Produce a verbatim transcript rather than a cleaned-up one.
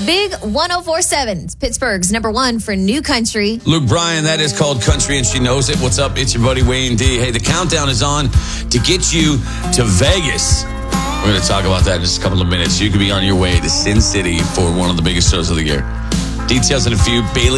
Big one oh four point seven. It's Pittsburgh's number one for new country. Luke Bryan, that is called Country, and she knows it. What's up? It's your buddy Wayne D. Hey, the countdown is on to get you to Vegas. We're going to talk about that in just a couple of minutes. You could be on your way to Sin City for one of the biggest shows of the year. Details in a few. Bailey